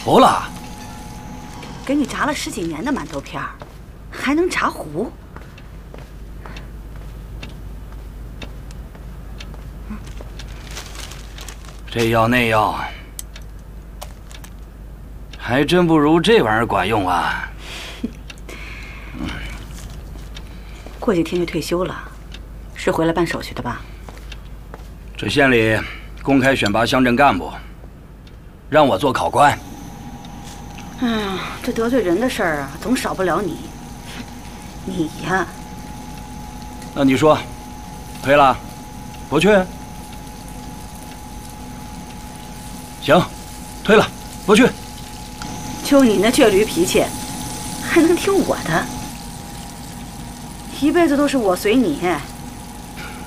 服了。 给你炸了10几年的馒头片儿，还能炸糊？ 这药那药，还真不如这玩意儿管用啊。 过几天就退休了，是回来办手续的吧？ 这县里公开选拔乡镇干部，让我做考官。 哎呀，这得罪人的事儿啊，总少不了你。你呀， 那你说，推了，不去？行，推了，不去。 就你那倔驴脾气，还能听我的？一辈子都是我随你，